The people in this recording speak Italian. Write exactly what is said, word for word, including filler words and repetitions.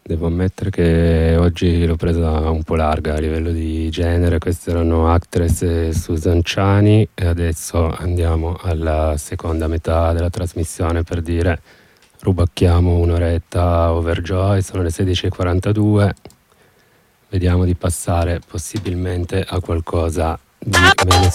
Devo ammettere che oggi l'ho presa un po' larga a livello di genere. Queste erano Actress e Susan Ciani e adesso andiamo alla seconda metà della trasmissione, per dire rubacchiamo un'oretta Overjoy. Sono le sedici e quarantadue, vediamo di passare possibilmente a qualcosa di meno